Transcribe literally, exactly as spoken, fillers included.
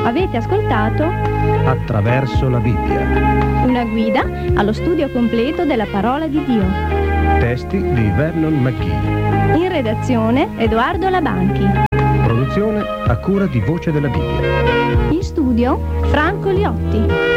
Avete ascoltato Attraverso la Bibbia. una guida allo studio completo della parola di Dio. Testi di Vernon McGee. In redazione Edoardo Labanchi. Produzione a cura di Voce della Bibbia. In studio Franco Liotti.